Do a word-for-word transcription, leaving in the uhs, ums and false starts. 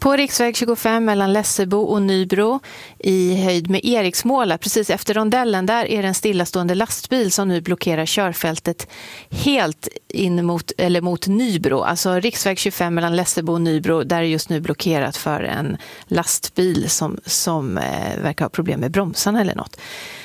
På riksväg tjugofem mellan Lessebo och Nybro i höjd med Eriksmåla, precis efter rondellen, där är det en stillastående lastbil som nu blockerar körfältet helt in mot, eller mot Nybro. Alltså riksväg tjugofem mellan Lessebo och Nybro, där är just nu blockerat för en lastbil som, som eh, verkar ha problem med bromsarna eller något.